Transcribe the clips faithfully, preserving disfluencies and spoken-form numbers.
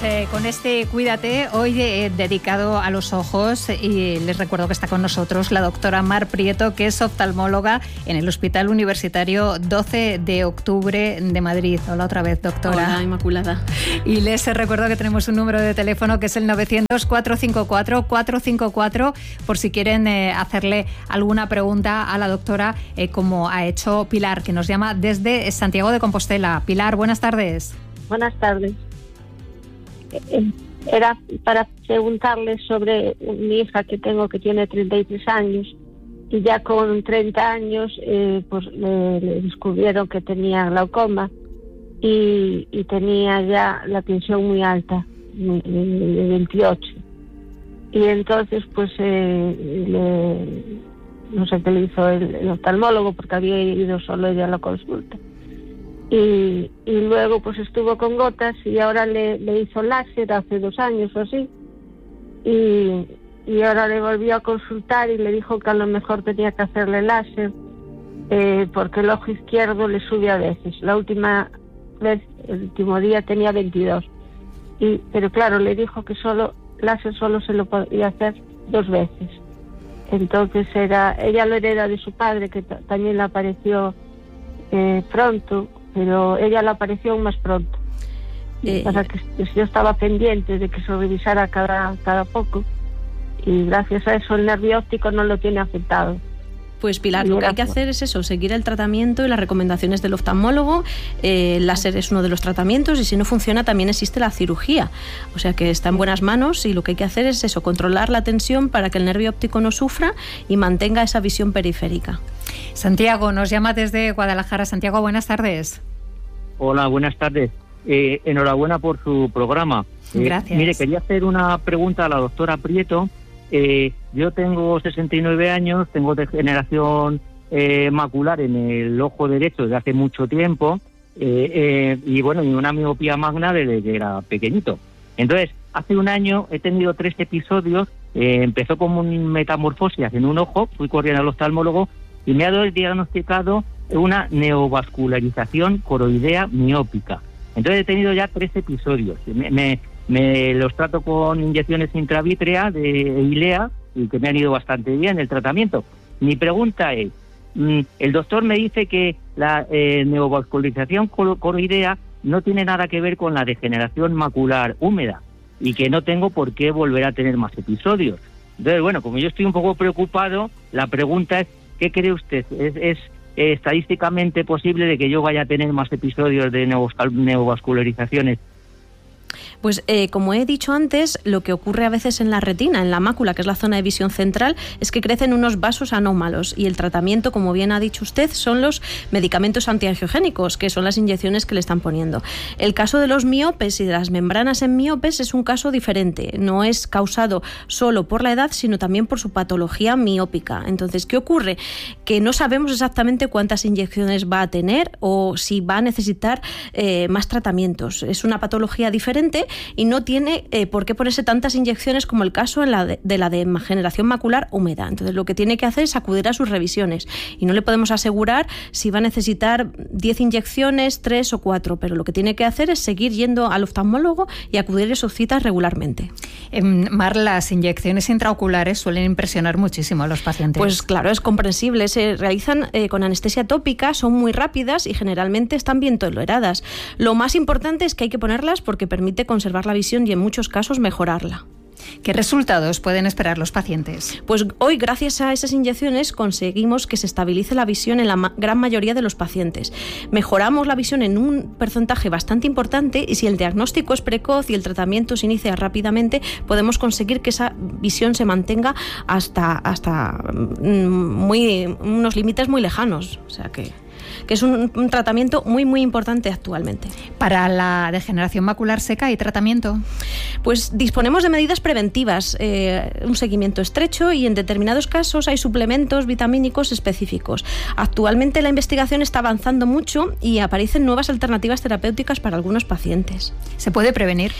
Pues eh, con este Cuídate, hoy eh, dedicado a los ojos, y les recuerdo que está con nosotros la doctora Mar Prieto, que es oftalmóloga en el Hospital Universitario doce de octubre de Madrid. Hola otra vez, doctora. Hola, Inmaculada. Y les recuerdo que tenemos un número de teléfono que es el novecientos, cuatrocientos cincuenta y cuatro, cuatrocientos cincuenta y cuatro, por si quieren eh, hacerle alguna pregunta a la doctora, eh, como ha hecho Pilar, que nos llama desde Santiago de Compostela. Pilar, buenas tardes. Buenas tardes. Era para preguntarle sobre mi hija que tengo, que tiene treinta y tres años, y ya con treinta años eh, pues le, le descubrieron que tenía glaucoma y, y tenía ya la tensión muy alta, de veintiocho. Y entonces pues eh, le, no sé qué le hizo el, el oftalmólogo, porque había ido solo ella a la consulta. Y, y luego pues estuvo con gotas y ahora le, le hizo láser hace dos años o así. Y, y ahora le volvió a consultar y le dijo que a lo mejor tenía que hacerle láser eh, porque el ojo izquierdo le sube a veces. La última vez, el último día tenía veintidós. Y, pero claro, le dijo que solo láser solo se lo podía hacer dos veces. Entonces era ella lo hereda de su padre, que t- también le apareció eh, pronto, pero ella le apareció aún más pronto. Eh, para que yo estaba pendiente de que se revisara cada, cada poco, y gracias a eso el nervio óptico no lo tiene afectado. Pues Pilar, lo que hay que hacer es eso, seguir el tratamiento y las recomendaciones del oftalmólogo. Eh, el láser es uno de los tratamientos y si no funciona también existe la cirugía. O sea que está en buenas manos y lo que hay que hacer es eso, controlar la tensión para que el nervio óptico no sufra y mantenga esa visión periférica. Santiago nos llama desde Guadalajara. Santiago, buenas tardes. Hola, buenas tardes. Eh, enhorabuena por su programa. Eh, Gracias. Mire, quería hacer una pregunta a la doctora Prieto. Eh, yo tengo sesenta y nueve años, tengo degeneración eh, macular en el ojo derecho desde hace mucho tiempo, eh, eh, y bueno, y una miopía magna desde que era pequeñito. Entonces, hace un año he tenido tres episodios, eh, empezó como un metamorfosis en un ojo, fui corriendo al oftalmólogo y me ha diagnosticado una neovascularización coroidea miópica. Entonces he tenido ya tres episodios. Me, me, me los trato con inyecciones intravítreas de Eylea y que me han ido bastante bien el tratamiento. Mi pregunta es, el doctor me dice que la eh, neovascularización coroidea no tiene nada que ver con la degeneración macular húmeda y que no tengo por qué volver a tener más episodios. Entonces, bueno, como yo estoy un poco preocupado, la pregunta es, ¿qué cree usted? ¿Es, es eh, estadísticamente posible de que yo vaya a tener más episodios de neovascularizaciones? Pues eh, como he dicho antes, lo que ocurre a veces en la retina, en la mácula, que es la zona de visión central, es que crecen unos vasos anómalos y el tratamiento, como bien ha dicho usted, son los medicamentos antiangiogénicos, que son las inyecciones que le están poniendo. El caso de los miopes y de las membranas en miopes es un caso diferente, no es causado solo por la edad, sino también por su patología miópica. Entonces, ¿qué ocurre? Que no sabemos exactamente cuántas inyecciones va a tener o si va a necesitar eh, más tratamientos. Es una patología diferente y no tiene eh, por qué ponerse tantas inyecciones como el caso en la de, de la degeneración macular húmeda. Entonces lo que tiene que hacer es acudir a sus revisiones y no le podemos asegurar si va a necesitar diez inyecciones, tres o cuatro, pero lo que tiene que hacer es seguir yendo al oftalmólogo y acudir a sus citas regularmente. Eh, Mar, las inyecciones intraoculares suelen impresionar muchísimo a los pacientes. Pues claro, es comprensible. Se realizan eh, con anestesia tópica, son muy rápidas y generalmente están bien toleradas. Lo más importante es que hay que ponerlas porque permite conservar la visión y en muchos casos mejorarla. ¿Qué resultados pueden esperar los pacientes? Pues hoy, gracias a esas inyecciones, conseguimos que se estabilice la visión en la ma- gran mayoría de los pacientes. Mejoramos la visión en un porcentaje bastante importante y si el diagnóstico es precoz y el tratamiento se inicia rápidamente, podemos conseguir que esa visión se mantenga hasta, hasta muy, unos límites muy lejanos. O sea que... que es un, un tratamiento muy muy importante actualmente. ¿Para la degeneración macular seca hay tratamiento? Pues disponemos de medidas preventivas, eh, un seguimiento estrecho y en determinados casos hay suplementos vitamínicos específicos. Actualmente la investigación está avanzando mucho y aparecen nuevas alternativas terapéuticas para algunos pacientes. ¿Se puede prevenir?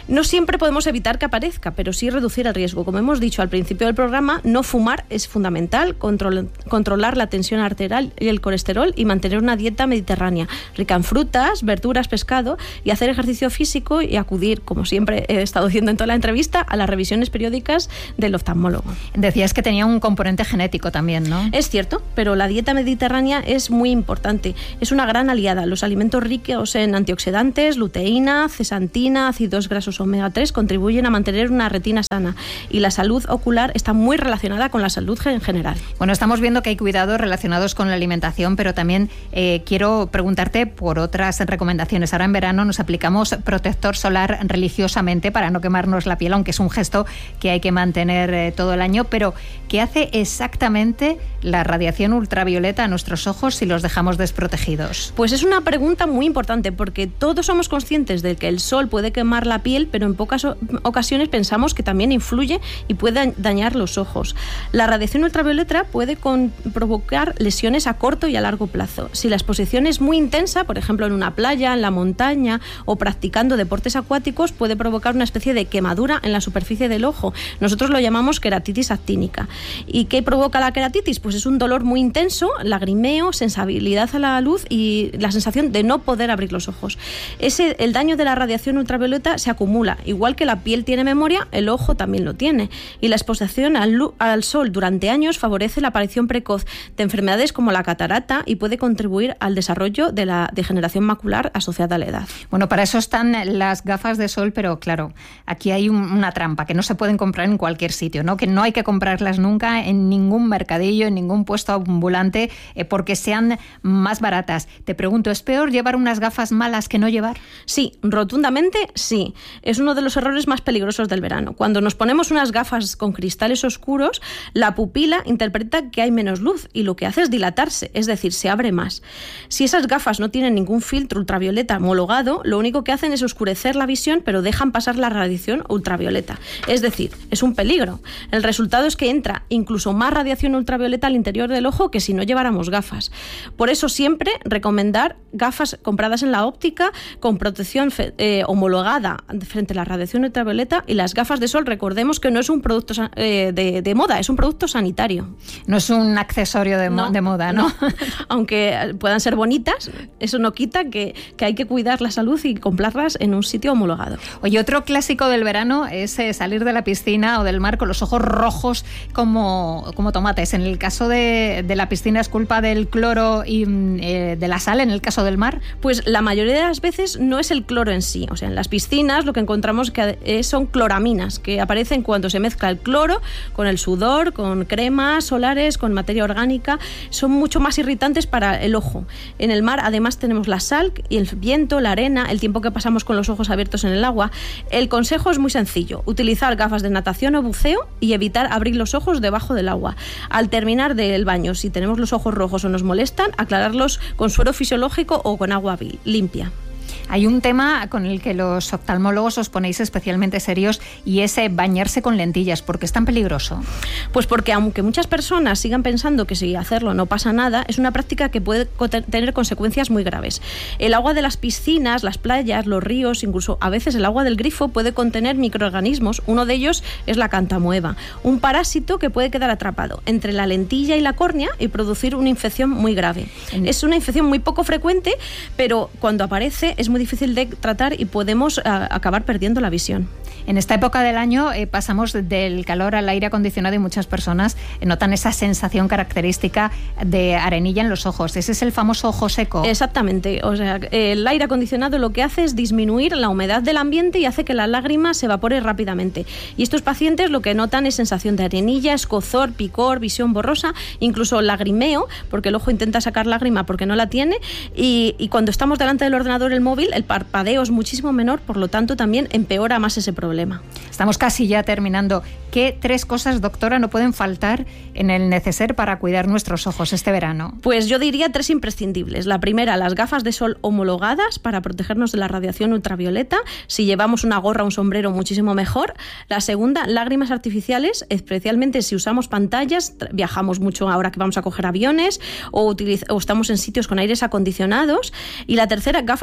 No siempre podemos evitar que aparezca, pero sí reducir el riesgo. Como hemos dicho al principio del programa, no fumar es fundamental, control, controlar la tensión arterial y el colesterol y mantener una dieta mediterránea, rica en frutas, verduras, pescado, y hacer ejercicio físico y acudir, como siempre he estado haciendo en toda la entrevista, a las revisiones periódicas del oftalmólogo. Decías que tenía un componente genético también, ¿no? Es cierto, pero la dieta mediterránea es muy importante. Es una gran aliada. Los alimentos ricos en antioxidantes, luteína, cesantina, ácidos grasos omega tres contribuyen a mantener una retina sana, y la salud ocular está muy relacionada con la salud en general. Bueno, estamos viendo que hay cuidados relacionados con la alimentación, pero también eh, quiero preguntarte por otras recomendaciones. Ahora en verano nos aplicamos protector solar religiosamente para no quemarnos la piel, aunque es un gesto que hay que mantener eh, todo el año, pero ¿qué hace exactamente la radiación ultravioleta a nuestros ojos si los dejamos desprotegidos? Pues es una pregunta muy importante, porque todos somos conscientes de que el sol puede quemar la piel, pero en pocas ocasiones pensamos que también influye y puede dañar los ojos. La radiación ultravioleta puede con, provocar lesiones a corto y a largo plazo. Si la exposición es muy intensa, por ejemplo en una playa, en la montaña o practicando deportes acuáticos, puede provocar una especie de quemadura en la superficie del ojo. Nosotros lo llamamos queratitis actínica. ¿Y qué provoca la queratitis? Pues es un dolor muy intenso, lagrimeo, sensibilidad a la luz y la sensación de no poder abrir los ojos. Ese, el daño de la radiación ultravioleta se acumula. Igual que la piel tiene memoria, el ojo también lo tiene. Y la exposición al, al sol durante años favorece la aparición precoz de enfermedades como la catarata y puede contribuir al desarrollo de la degeneración macular asociada a la edad. Bueno, para eso están las gafas de sol, pero claro, aquí hay un, una trampa, que no se pueden comprar en cualquier sitio, ¿no? Que no hay que comprarlas nunca en ningún mercadillo, en ningún puesto ambulante, eh, porque sean más baratas. Te pregunto, ¿es peor llevar unas gafas malas que no llevar? Sí, rotundamente sí. Es uno de los errores más peligrosos del verano. Cuando nos ponemos unas gafas con cristales oscuros, la pupila interpreta que hay menos luz y lo que hace es dilatarse, es decir, se abre más. Si esas gafas no tienen ningún filtro ultravioleta homologado, lo único que hacen es oscurecer la visión, pero dejan pasar la radiación ultravioleta. Es decir, es un peligro. El resultado es que entra incluso más radiación ultravioleta al interior del ojo que si no lleváramos gafas. Por eso siempre recomendar gafas compradas en la óptica con protección eh, homologada frente a la radiación ultravioleta, y las gafas de sol, recordemos que no es un producto eh, de, de moda, es un producto sanitario. No es un accesorio de, mo- no, de moda, ¿no? no. Aunque puedan ser bonitas, eso no quita que, que hay que cuidar la salud y comprarlas en un sitio homologado. Oye, otro clásico del verano es eh, salir de la piscina o del mar con los ojos rojos como, como tomates. En el caso de, de la piscina, ¿es culpa del cloro y eh, de la sal en el caso del mar? Pues la mayoría de las veces no es el cloro en sí. O sea, en las piscinas lo que encontramos que eh, son cloraminas, que aparecen cuando se mezcla el cloro con el sudor, con cremas solares, con materia orgánica. Son mucho más irritantes para el ojo. En el mar además tenemos la sal y el viento, la arena, el tiempo que pasamos con los ojos abiertos en el agua. El consejo es muy sencillo: utilizar gafas de natación o buceo y evitar abrir los ojos debajo del agua. Al terminar del baño, si tenemos los ojos rojos o nos molestan, aclararlos con suero fisiológico o con agua limpia. Hay un tema con el que los oftalmólogos os ponéis especialmente serios, y es bañarse con lentillas. ¿Por qué es tan peligroso? Pues porque aunque muchas personas sigan pensando que si hacerlo no pasa nada, es una práctica que puede tener consecuencias muy graves. El agua de las piscinas, las playas, los ríos, incluso a veces el agua del grifo puede contener microorganismos. Uno de ellos es la cantamoeba, un parásito que puede quedar atrapado entre la lentilla y la córnea y producir una infección muy grave. Es una infección muy poco frecuente, pero cuando aparece es muy difícil de tratar y podemos uh, acabar perdiendo la visión. En esta época del año eh, pasamos del calor al aire acondicionado y muchas personas eh, notan esa sensación característica de arenilla en los ojos. Ese es el famoso ojo seco. Exactamente. O sea, el aire acondicionado lo que hace es disminuir la humedad del ambiente y hace que la lágrima se evapore rápidamente. Y estos pacientes lo que notan es sensación de arenilla, escozor, picor, visión borrosa, incluso lagrimeo, porque el ojo intenta sacar lágrima porque no la tiene. Y, y cuando estamos delante del ordenador, el móvil, el parpadeo es muchísimo menor, por lo tanto también empeora más ese problema. Estamos casi ya terminando. ¿Qué tres cosas, doctora, no pueden faltar en el neceser para cuidar nuestros ojos este verano? Pues yo diría tres imprescindibles. La primera, las gafas de sol homologadas para protegernos de la radiación ultravioleta. Si llevamos una gorra o un sombrero, muchísimo mejor. La segunda, lágrimas artificiales, especialmente si usamos pantallas, viajamos mucho ahora que vamos a coger aviones o, utiliz- o estamos en sitios con aires acondicionados. Y la tercera, gafas de natación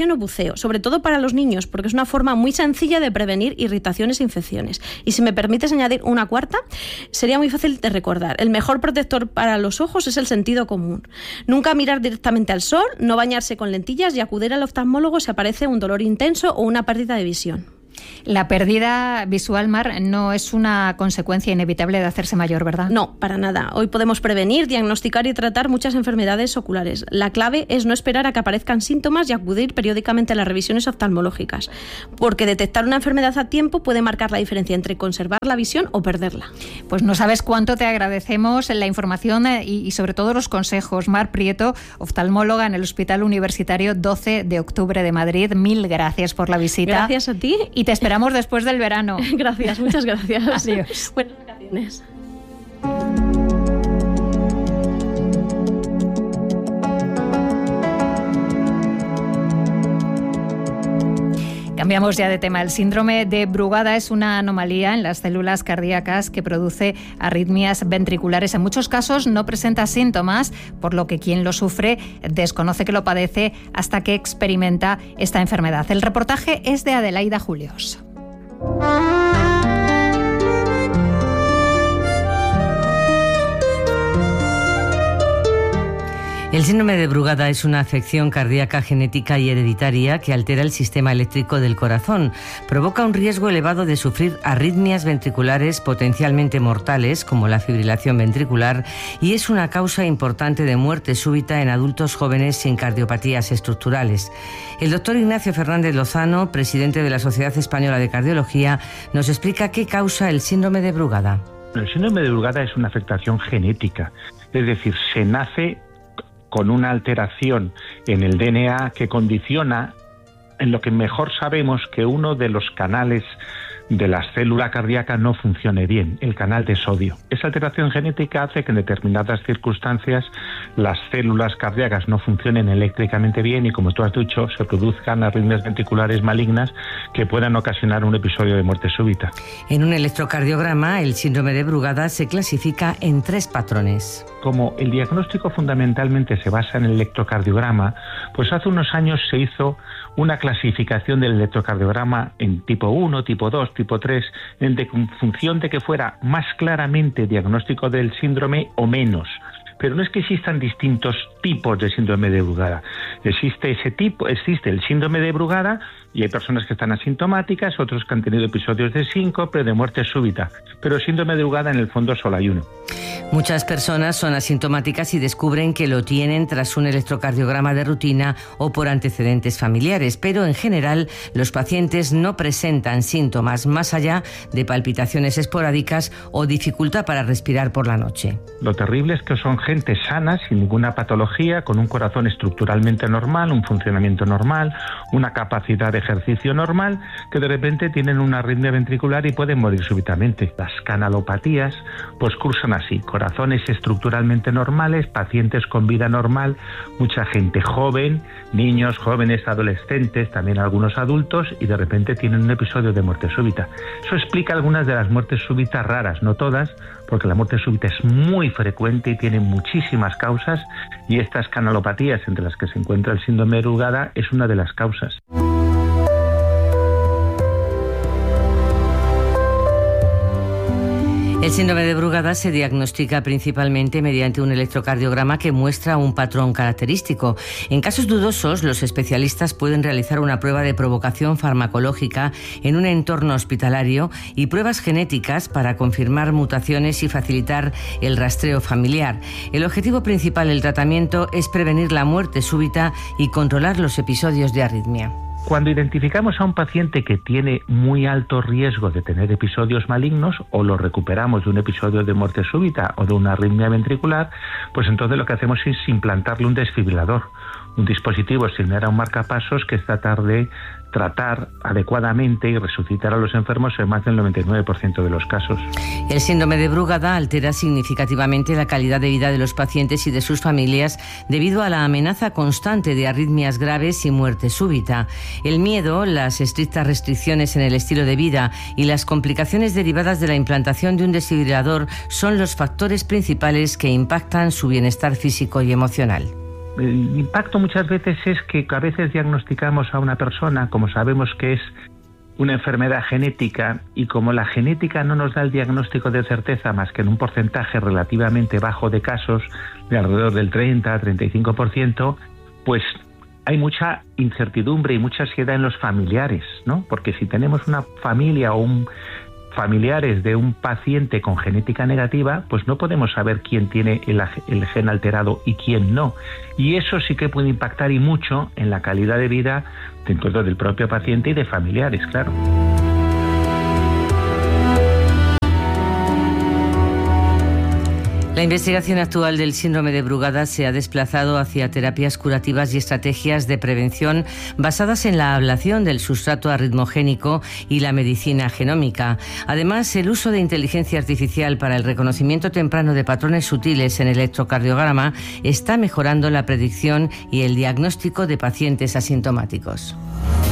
natación o buceo, sobre todo para los niños, porque es una forma muy sencilla de prevenir irritaciones e infecciones. Y si me permites añadir una cuarta, sería muy fácil de recordar. El mejor protector para los ojos es el sentido común. Nunca mirar directamente al sol, no bañarse con lentillas y acudir al oftalmólogo si aparece un dolor intenso o una pérdida de visión. La pérdida visual, Mar, no es una consecuencia inevitable de hacerse mayor, ¿verdad? No, para nada. Hoy podemos prevenir, diagnosticar y tratar muchas enfermedades oculares. La clave es no esperar a que aparezcan síntomas y acudir periódicamente a las revisiones oftalmológicas, porque detectar una enfermedad a tiempo puede marcar la diferencia entre conservar la visión o perderla. Pues no sabes cuánto te agradecemos la información y, y sobre todo los consejos. Mar Prieto, oftalmóloga en el Hospital Universitario doce de octubre de Madrid. Mil gracias por la visita. Gracias a ti. Y te esperamos después del verano. Gracias, muchas gracias. Adiós. Buenas vacaciones. Cambiamos ya de tema. El síndrome de Brugada es una anomalía en las células cardíacas que produce arritmias ventriculares. En muchos casos no presenta síntomas, por lo que quien lo sufre desconoce que lo padece hasta que experimenta esta enfermedad. El reportaje es de Adelaida Julios. El síndrome de Brugada es una afección cardíaca genética y hereditaria que altera el sistema eléctrico del corazón. Provoca un riesgo elevado de sufrir arritmias ventriculares potencialmente mortales, como la fibrilación ventricular, y es una causa importante de muerte súbita en adultos jóvenes sin cardiopatías estructurales. El doctor Ignacio Fernández Lozano, presidente de la Sociedad Española de Cardiología, nos explica qué causa el síndrome de Brugada. El síndrome de Brugada es una afectación genética, es decir, se nace con una alteración en el D N A que condiciona, en lo que mejor sabemos, que uno de los canales de la célula cardíaca no funcione bien, el canal de sodio. Esa alteración genética hace que en determinadas circunstancias las células cardíacas no funcionen eléctricamente bien y, como tú has dicho, se produzcan arritmias ventriculares malignas que puedan ocasionar un episodio de muerte súbita. En un electrocardiograma, el síndrome de Brugada se clasifica en tres patrones. Como el diagnóstico fundamentalmente se basa en el electrocardiograma, pues hace unos años se hizo una clasificación del electrocardiograma en tipo uno, tipo dos, tipo tres, en, de, en función de que fuera más claramente diagnóstico del síndrome o menos. Pero no es que existan distintos tipos de síndrome de Brugada. Existe ese tipo, existe el síndrome de Brugada y hay personas que están asintomáticas, otros que han tenido episodios de síncope, de muerte súbita. Pero síndrome de Brugada en el fondo solo hay uno. Muchas personas son asintomáticas y descubren que lo tienen tras un electrocardiograma de rutina o por antecedentes familiares, pero en general los pacientes no presentan síntomas más allá de palpitaciones esporádicas o dificultad para respirar por la noche. Lo terrible es que son gente sana, sin ninguna patología, con un corazón estructuralmente normal, un funcionamiento normal, una capacidad de ejercicio normal, que de repente tienen una arritmia ventricular y pueden morir súbitamente. Las canalopatías pues cursan así: corazones estructuralmente normales, pacientes con vida normal, mucha gente joven, niños, jóvenes, adolescentes, también algunos adultos, y de repente tienen un episodio de muerte súbita. Eso explica algunas de las muertes súbitas raras, no todas, porque la muerte súbita es muy frecuente y tiene muchísimas causas, y estas canalopatías, entre las que se encuentra el síndrome de Brugada, es una de las causas. El síndrome de Brugada se diagnostica principalmente mediante un electrocardiograma que muestra un patrón característico. En casos dudosos, los especialistas pueden realizar una prueba de provocación farmacológica en un entorno hospitalario y pruebas genéticas para confirmar mutaciones y facilitar el rastreo familiar. El objetivo principal del tratamiento es prevenir la muerte súbita y controlar los episodios de arritmia. Cuando identificamos a un paciente que tiene muy alto riesgo de tener episodios malignos o lo recuperamos de un episodio de muerte súbita o de una arritmia ventricular, pues entonces lo que hacemos es implantarle un desfibrilador, un dispositivo similar a un marcapasos que es tratar de tratar adecuadamente y resucitar a los enfermos en más del noventa y nueve por ciento de los casos. El síndrome de Brugada altera significativamente la calidad de vida de los pacientes y de sus familias debido a la amenaza constante de arritmias graves y muerte súbita. El miedo, las estrictas restricciones en el estilo de vida y las complicaciones derivadas de la implantación de un desfibrilador son los factores principales que impactan su bienestar físico y emocional. el impacto muchas veces es que a veces diagnosticamos a una persona, como sabemos que es una enfermedad genética, y como la genética no nos da el diagnóstico de certeza más que en un porcentaje relativamente bajo de casos, de alrededor del treinta a treinta y cinco por ciento, pues hay mucha incertidumbre y mucha ansiedad en los familiares, ¿no? Porque si tenemos una familia o un familiares de un paciente con genética negativa, pues no podemos saber quién tiene el, el gen alterado y quién no. Y eso sí que puede impactar y mucho en la calidad de vida dentro del propio paciente y de familiares, claro. La investigación actual del síndrome de Brugada se ha desplazado hacia terapias curativas y estrategias de prevención basadas en la ablación del sustrato arritmogénico y la medicina genómica. Además, el uso de inteligencia artificial para el reconocimiento temprano de patrones sutiles en electrocardiograma está mejorando la predicción y el diagnóstico de pacientes asintomáticos.